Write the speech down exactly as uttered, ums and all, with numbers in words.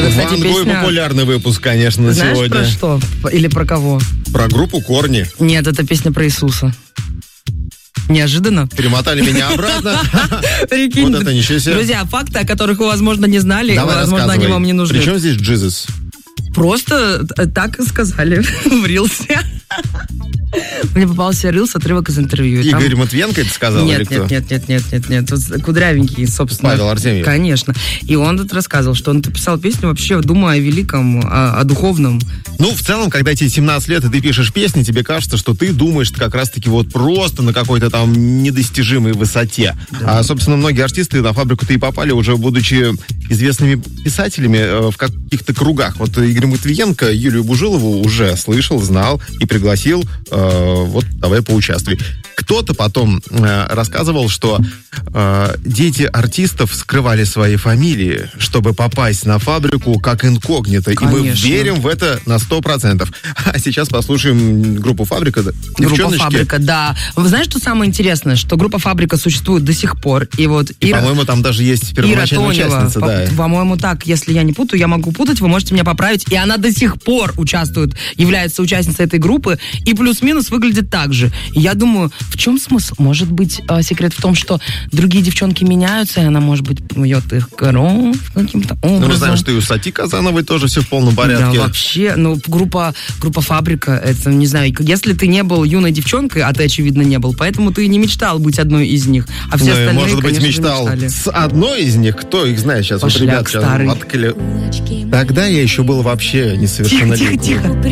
Это, кстати, Ван Гой песня... популярный выпуск, конечно, на Знаешь, сегодня. про что? Или про кого? Про группу «Корни». Нет, это песня про Иисуса. Неожиданно. Перемотали меня обратно. Прикинь. Вот это ничего себе. Друзья, факты, о которых вы, возможно, не знали, Давай, возможно, они вам не нужны. Причем здесь Джизус? Просто так и сказали в рилсе. Мне попался рилс, отрывок из интервью. Игорь Там... Матвиенко это сказал нет, или кто? Нет, нет, нет, нет, нет, нет. Кудрявенький, собственно. Павел Артемьев. Конечно. И он тут рассказывал, что он писал песню вообще, думая о великом, о, о духовном. Ну, в целом, когда тебе семнадцать лет, и ты пишешь песни, тебе кажется, что ты думаешь как раз-таки вот просто на какой-то там недостижимой высоте. Да. А, собственно, многие артисты на фабрику-то и попали уже, будучи известными писателями э, в каких-то кругах. Вот Игорь Матвиенко Юлию Бужилову уже слышал, знал и пригласил, э, вот, давай поучаствуй. Кто-то потом э, рассказывал, что э, дети артистов скрывали свои фамилии, чтобы попасть на фабрику как инкогнито. Конечно. И мы верим в это на сто процентов. А сейчас послушаем группу «Фабрика». Группа «Фабрика», да. Вы знаете, что самое интересное? Что группа «Фабрика» существует до сих пор. И вот и, Ира... по-моему, там даже есть первоначальная участница. По- да. По-моему, так. Если я не путаю, я могу путать, вы можете меня поправить. И она до сих пор участвует, является участницей этой группы. И плюс-минус выглядит так же. И я думаю, в чем смысл? Может быть, э, секрет в том, что другие девчонки меняются, и она, может быть, поет их коров каким-то образом. Ну, мы знаем, что и у Сати Казановой тоже все в полном порядке. Да, вообще, ну, группа, группа «Фабрика», это, не знаю, если ты не был юной девчонкой, а ты, очевидно, не был, поэтому ты и не мечтал быть одной из них. А все ну, остальные, может быть, конечно, мечтал мечтали. с одной из них, кто их знает сейчас. Пошляк вот ребят сейчас старый. открыли. Тогда я еще был вообще несовершеннолетним. Тихо, тихо, тихо.